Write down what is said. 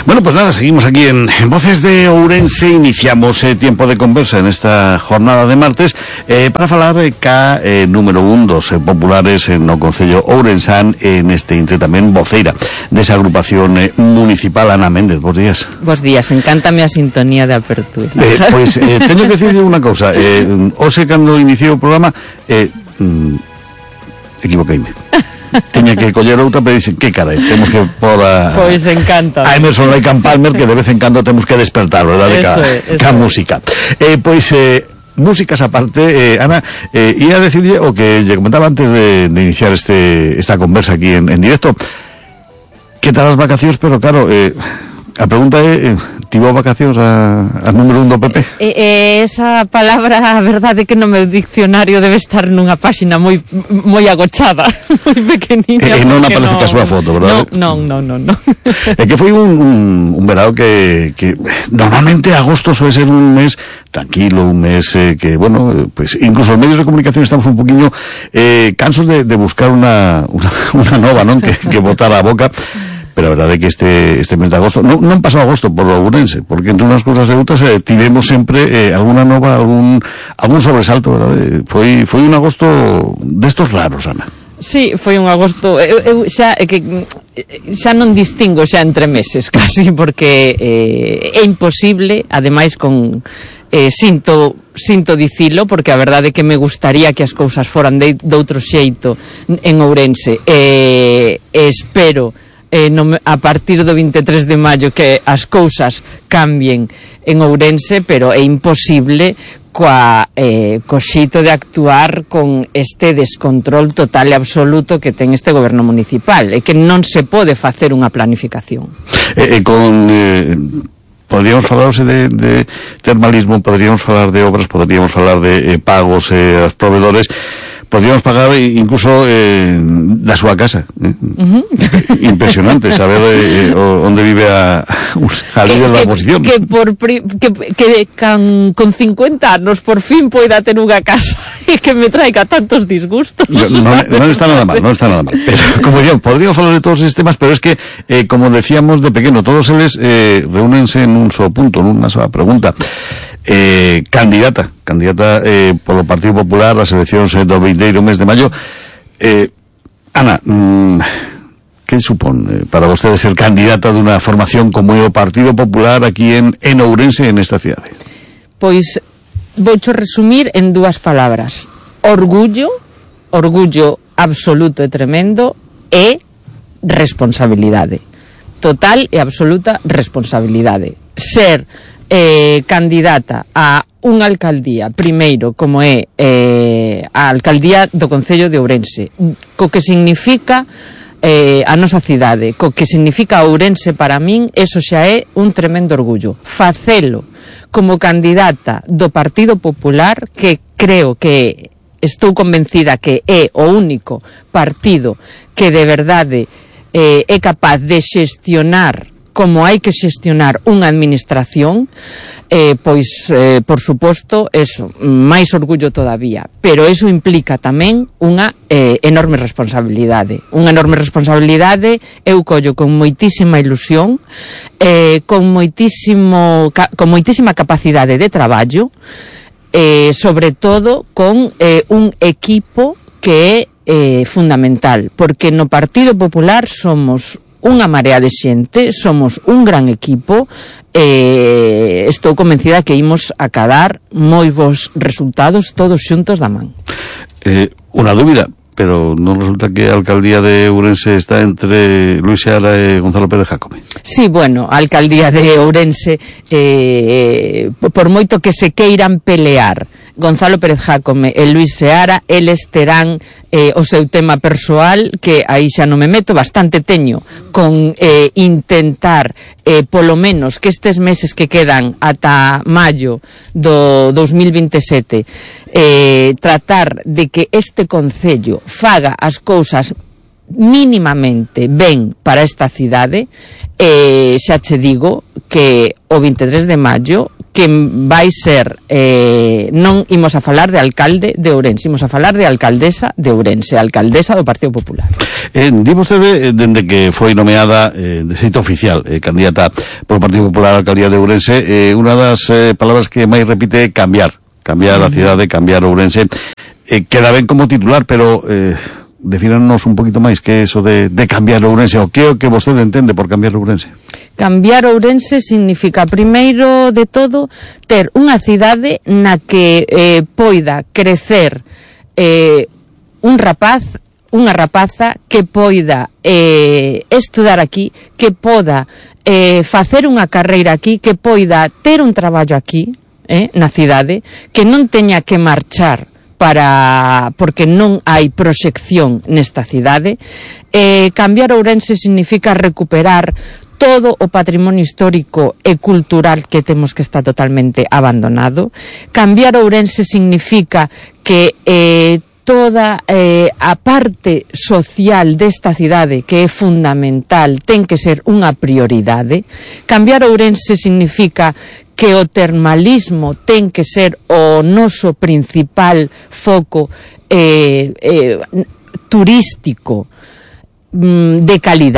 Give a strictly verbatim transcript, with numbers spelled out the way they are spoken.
Bueno, pues nada, seguimos aquí en, en Voces de Ourense. Iniciamos eh, tiempo de conversa en esta jornada de martes eh, para falar eh, ca eh, número un dos eh, populares en o Concello Ourensán en este entre tamén voceira desa agrupación eh, municipal. Ana Méndez, bos días. Bos días, encántame a sintonía de apertura. Eh, pois, eh, teño que dicirle unha cousa. Eh, hoxe, cando iniciei o programa, eh, mm, equivoqueime. Teña que coller outra, pero dicen, que carai, temos que por a... Pois encanta. A Emerson Lake and Palmer, que de vez en cando temos que despertar, verdad, de ca, é, ca música. Eh, pois, eh, músicas aparte, eh, Ana, eh, ia a decirle o que lle comentaba antes de, de iniciar este esta conversa aquí en, en directo. Que tal as vacacións, pero claro, eh, a pregunta é, eh, tivo vacacións a, a número un do P P? E, e esa palabra, a verdade que no meu diccionario debe estar nunha páxina moi moi agochada, moi pequenina. E, e non aparece no, a súa foto, verdade? Non, non, non, non. É que foi un, un, un verano que, que normalmente agosto suele ser un mes tranquilo, un mes eh, que, bueno, pues incluso os medios de comunicación estamos un poquinho eh, cansos de, de buscar unha, unha, unha nova, non? Que, que botara a boca. Pero a verdade é que este este mes de agosto non, non pasou agosto por Ourense, porque entre unhas cousas e outras eh, tivemos sempre eh, alguna nova, algún algún sobresalto, verdade? Foi foi un agosto destos raros, Ana. Sí, foi un agosto, eu, eu xa é que xa non distingo xa entre meses, casi, porque eh, é imposible, ademais con eh, sinto sinto dicilo, porque a verdade é que me gustaría que as cousas foran de, de outro xeito en Ourense, e eh, espero Eh, no, a partir do veintitrés de maio que as cousas cambien en Ourense, pero é imposible coa, eh, co xeito de actuar con este descontrol total e absoluto que ten este goberno municipal, e que non se pode facer unha planificación. E eh, eh, con... Eh... Podríamos falarse de, de termalismo, podríamos falar de obras, podríamos falar de eh, pagos eh, aos proveedores, podríamos pagar incluso eh, da súa casa. Eh. Uh-huh. Impresionante saber eh, onde vive a, a líder da oposición. Que, por pri, que, que can, con cincuenta anos por fin poida ter unha casa e que me traiga tantos disgustos. No, no, non está nada mal, non está nada mal. Pero, como digo, podríamos falar de todos estes temas, pero es que, eh, como decíamos de pequeno, todos eles eh, reúnense en un só punto, nunha soa pregunta. Eh, candidata, candidata eh, polo Partido Popular ás eleccións eh, do vindeiro mes de maio. Eh, Ana, mm, que supón eh, para vostede ser candidata dunha formación como é o Partido Popular aquí en, en Ourense, en esta cidade? Pois voucho resumir en dúas palabras: orgullo, orgullo absoluto e tremendo, e responsabilidade, total e absoluta responsabilidade. Ser eh, candidata a unha alcaldía, primeiro, como é eh, a alcaldía do Concello de Ourense, co que significa eh, a nosa cidade, co que significa Ourense para min, eso xa é un tremendo orgullo. Facelo como candidata do Partido Popular, que creo que estou convencida que é o único partido que de verdade eh, é capaz de xestionar como hai que xestionar unha administración, eh, pois, eh, por suposto, eso, máis orgullo todavía. Pero eso implica tamén unha eh, enorme responsabilidade. Unha enorme responsabilidade, eu collo con moitísima ilusión, eh, con moitísimo, ca, con moitísima capacidade de traballo, eh, sobre todo con eh, un equipo que é eh, fundamental, porque no Partido Popular somos unha marea de xente, somos un gran equipo, e estou convencida que imos acadar moi bons resultados todos xuntos da man. Eh, unha dúbida, pero non resulta que a alcaldía de Ourense está entre Luis Seara e Gonzalo Pérez Jácome? Sí, bueno, a alcaldía de Ourense, eh, por moito que se queiran pelear Gonzalo Pérez Jácome e Luis Seara, eles terán eh, o seu tema persoal, que aí xa non me meto, bastante teño con eh, intentar eh, polo menos que estes meses que quedan ata maio do dos mil veintesete eh, tratar de que este concello faga as cousas mínimamente ben para esta cidade. E xa che digo que o veintitrés de maio que vai ser, eh, non imos a falar de alcalde de Ourense, imos a falar de alcaldesa de Ourense, alcaldesa do Partido Popular. Eh, di vostede, dende que foi nomeada eh, de xeito oficial, eh, candidata polo Partido Popular á alcaldía de Ourense, eh, unha das eh, palabras que máis repite é cambiar, cambiar a cidade, cambiar Ourense, eh, queda ben como titular, pero eh, defínanos un poquito máis que eso de, de cambiar Ourense, o que é o que vostede entende por cambiar Ourense? Cambiar Ourense significa, primeiro de todo, ter unha cidade na que eh, poida crecer eh, un rapaz, unha rapaza que poida eh, estudar aquí, que poda eh, facer unha carreira aquí, que poida ter un traballo aquí, eh, na cidade, que non teña que marchar para porque non hai proxección nesta cidade. Eh, cambiar Ourense significa recuperar todo o patrimonio histórico e cultural que temos que está totalmente abandonado. Cambiar Ourense significa que eh, toda eh, a parte social desta cidade, que é fundamental, ten que ser unha prioridade. Cambiar Ourense significa que o termalismo ten que ser o noso principal foco eh, eh, turístico mm, de calidade.